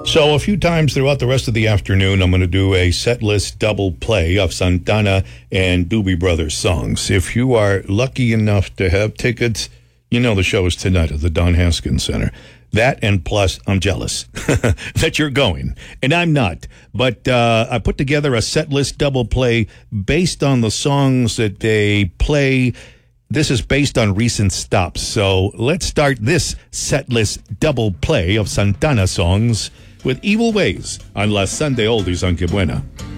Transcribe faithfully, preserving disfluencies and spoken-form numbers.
So a few times throughout the rest of the afternoon, I'm going to do a set list double play of Santana and Doobie Brothers songs. If you are lucky enough to have tickets, you know the show is tonight at the Don Haskins Center. That and plus, I'm jealous that you're going, and I'm not. But uh, I put together a set list double play based on the songs that they play. This is based on recent stops. So let's start this set list double play of Santana songs with Evil Ways on La Sunday Oldies on Que Buena.